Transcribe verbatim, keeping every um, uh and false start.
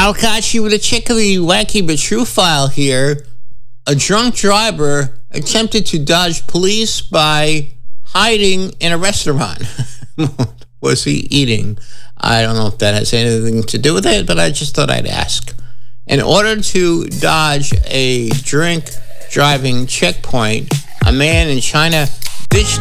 Palkachi with a chickly wacky but true file here. A drunk driver attempted to dodge police by hiding in a restaurant. Was he eating? I don't know if that has anything to do with it, but I just thought I'd ask. In order to dodge a drink driving checkpoint, a man in China ditched